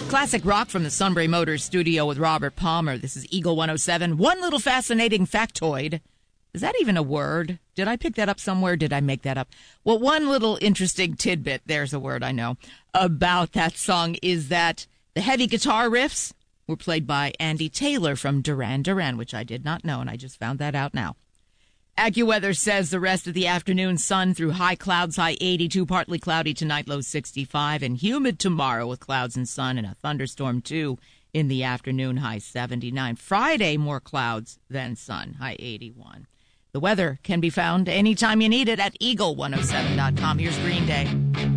Classic rock from the Sunbury Motors studio with Robert Palmer. This is Eagle 107. One little fascinating factoid. Is that even a word? Did I pick that up somewhere? Did I make that up? Well, one little interesting tidbit, there's a word I know, about that song is that the heavy guitar riffs were played by Andy Taylor from Duran Duran, which I did not know, and I just found that out now. AccuWeather says the rest of the afternoon, sun through high clouds, high 82, partly cloudy tonight, low 65, and humid tomorrow with clouds and sun and a thunderstorm too in the afternoon, high 79. Friday, more clouds than sun, high 81. The weather can be found anytime you need it at eagle107.com. Here's Green Day.